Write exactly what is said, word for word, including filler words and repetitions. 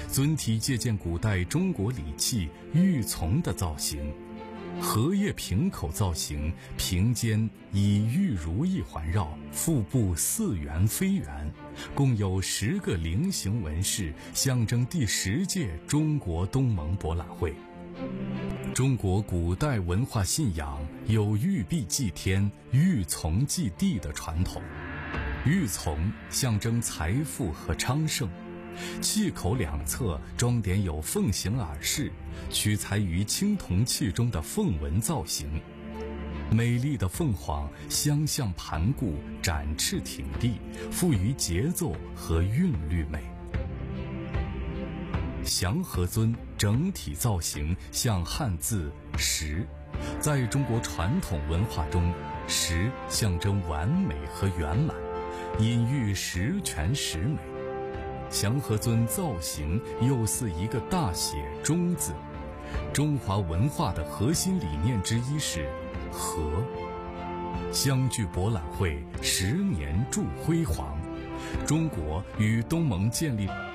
尊体借鉴古代中国礼器玉琮的造型，荷叶瓶口造型，瓶尖以玉如意环绕，腹部似圆非圆，共有十个菱形纹饰，象征第十届中国东盟博览会。中国古代文化信仰有玉璧祭天、玉琮祭地的传统。玉琮象征财富和昌盛，器口两侧装点有凤形耳饰，取材于青铜器中的凤纹造型。美丽的凤凰相向盘顾，展翅挺立，富于节奏和韵律美。祥和尊整体造型像汉字十，在中国传统文化中，十象征完美和圆满，隐喻十全十美。祥和尊造型又似一个大写中字。中华文化的核心理念之一是和。相聚博览会十年铸辉煌，中国与东盟建立